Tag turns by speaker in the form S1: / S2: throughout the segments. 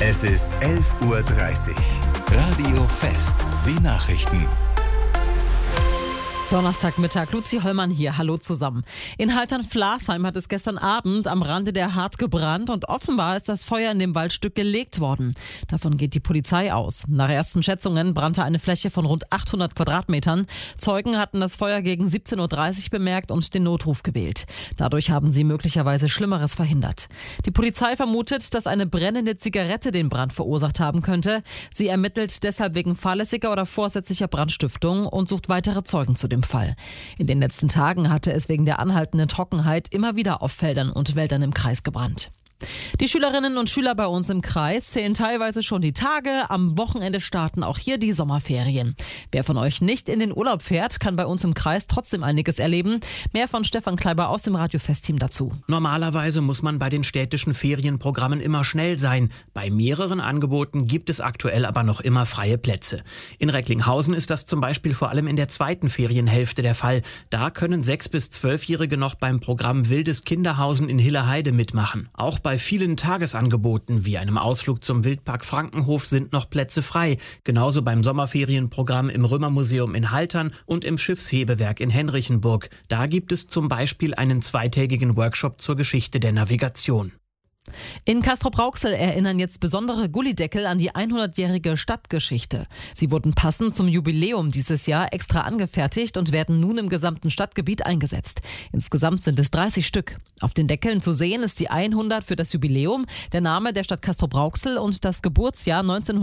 S1: Es ist 11:30 Uhr. Radio Fest. Die Nachrichten.
S2: Donnerstagmittag, Luzi Hollmann hier. Hallo zusammen. In Haltern-Flasheim hat es gestern Abend am Rande der Hart gebrannt und offenbar ist das Feuer in dem Waldstück gelegt worden. Davon geht die Polizei aus. Nach ersten Schätzungen brannte eine Fläche von rund 800 Quadratmetern. Zeugen hatten das Feuer gegen 17:30 Uhr bemerkt und den Notruf gewählt. Dadurch haben sie möglicherweise Schlimmeres verhindert. Die Polizei vermutet, dass eine brennende Zigarette den Brand verursacht haben könnte. Sie ermittelt deshalb wegen fahrlässiger oder vorsätzlicher Brandstiftung und sucht weitere Zeugen zu dem Fall. In den letzten Tagen hatte es wegen der anhaltenden Trockenheit immer wieder auf Feldern und Wäldern im Kreis gebrannt. Die Schülerinnen und Schüler bei uns im Kreis zählen teilweise schon die Tage. Am Wochenende starten auch hier die Sommerferien. Wer von euch nicht in den Urlaub fährt, kann bei uns im Kreis trotzdem einiges erleben. Mehr von Stefan Kleiber aus dem Radio Fest-Team dazu.
S3: Normalerweise muss man bei den städtischen Ferienprogrammen immer schnell sein. Bei mehreren Angeboten gibt es aktuell aber noch immer freie Plätze. In Recklinghausen ist das zum Beispiel vor allem in der zweiten Ferienhälfte der Fall. Da können 6- bis 12-Jährige noch beim Programm Wildes Kinderhausen in Hilleheide mitmachen. Auch bei vielen Tagesangeboten wie einem Ausflug zum Wildpark Frankenhof sind noch Plätze frei. Genauso beim Sommerferienprogramm im Römermuseum in Haltern und im Schiffshebewerk in Henrichenburg. Da gibt es zum Beispiel einen zweitägigen Workshop zur Geschichte der Navigation.
S2: In Castrop-Rauxel erinnern jetzt besondere Gullideckel an die 100-jährige Stadtgeschichte. Sie wurden passend zum Jubiläum dieses Jahr extra angefertigt und werden nun im gesamten Stadtgebiet eingesetzt. Insgesamt sind es 30 Stück. Auf den Deckeln zu sehen ist die 100 für das Jubiläum, der Name der Stadt Castrop-Rauxel und das Geburtsjahr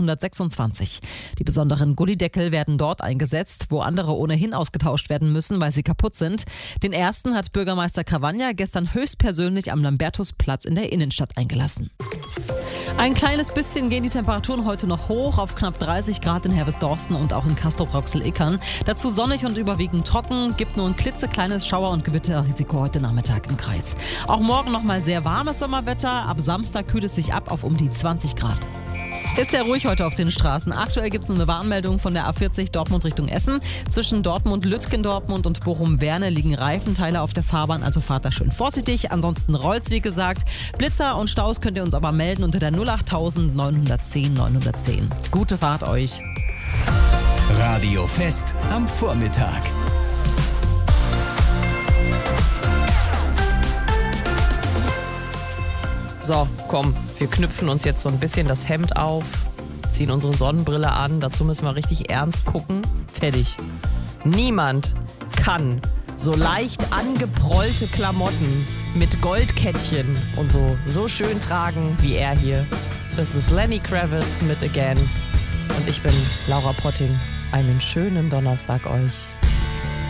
S2: 1926. Die besonderen Gullideckel werden dort eingesetzt, wo andere ohnehin ausgetauscht werden müssen, weil sie kaputt sind. Den ersten hat Bürgermeister Cravagna gestern höchstpersönlich am Lambertusplatz in der Innenstadt eingelassen. Ein kleines bisschen gehen die Temperaturen heute noch hoch auf knapp 30 Grad in Herbesdorsten und auch in Castrop-Rauxel-Ickern. Dazu sonnig und überwiegend trocken, gibt nur ein klitzekleines Schauer- und Gewitterrisiko heute Nachmittag im Kreis. Auch morgen nochmal sehr warmes Sommerwetter, ab Samstag kühlt es sich ab auf um die 20 Grad. Ist sehr ruhig heute auf den Straßen. Aktuell gibt es eine Warnmeldung von der A40 Dortmund Richtung Essen. Zwischen Dortmund-Lütgendortmund und Bochum-Werne liegen Reifenteile auf der Fahrbahn, also fahrt da schön vorsichtig. Ansonsten rollt's, wie gesagt. Blitzer und Staus könnt ihr uns aber melden unter der 08000 910 910. Gute Fahrt euch.
S1: Radio Fest am Vormittag.
S4: So, komm, wir knüpfen uns jetzt so ein bisschen das Hemd auf, ziehen unsere Sonnenbrille an, dazu müssen wir richtig ernst gucken. Fertig. Niemand kann so leicht angeprollte Klamotten mit Goldkettchen und so schön tragen wie er hier. Das ist Lenny Kravitz mit Again und ich bin Laura Potting. Einen schönen Donnerstag euch.